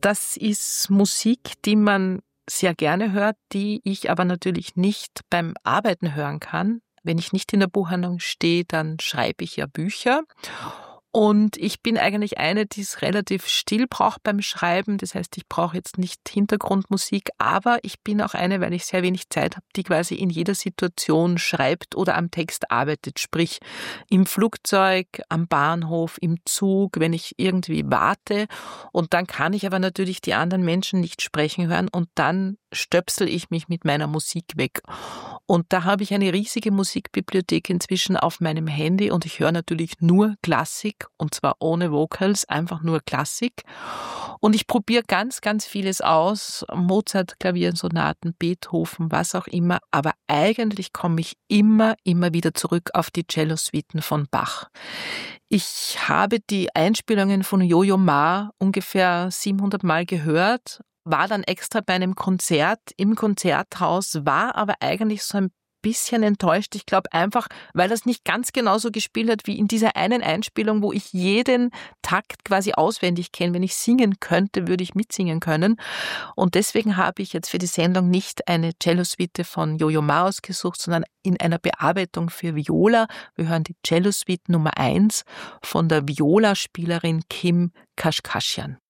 Das ist Musik, die man sehr gerne hört, die ich aber natürlich nicht beim Arbeiten hören kann. Wenn ich nicht in der Buchhandlung stehe, dann schreibe ich ja Bücher. Und ich bin eigentlich eine, die es relativ still braucht beim Schreiben. Das heißt, ich brauche jetzt nicht Hintergrundmusik, aber ich bin auch eine, weil ich sehr wenig Zeit habe, die quasi in jeder Situation schreibt oder am Text arbeitet. Sprich, im Flugzeug, am Bahnhof, im Zug, wenn ich irgendwie warte. Und dann kann ich aber natürlich die anderen Menschen nicht sprechen hören und dann stöpsel ich mich mit meiner Musik weg. Und da habe ich eine riesige Musikbibliothek inzwischen auf meinem Handy und ich höre natürlich nur Klassik und zwar ohne Vocals, einfach nur Klassik. Und ich probiere ganz, ganz vieles aus, Mozart, Klaviersonaten, Beethoven, was auch immer, aber eigentlich komme ich immer wieder zurück auf die Cellosuiten von Bach. Ich habe die Einspielungen von Yo-Yo Ma ungefähr 700 Mal gehört, war dann extra bei einem Konzert im Konzerthaus, war aber eigentlich so ein bisschen enttäuscht. Ich glaube einfach, weil das nicht ganz genauso gespielt hat wie in dieser einen Einspielung, wo ich jeden Takt quasi auswendig kenne. Wenn ich singen könnte, würde ich mitsingen können. Und deswegen habe ich jetzt für die Sendung nicht eine Cellosuite von Yo-Yo Ma ausgesucht, sondern in einer Bearbeitung für Viola. Wir hören die Cellosuite Nummer 1 von der Violaspielerin Kim Kashkashian.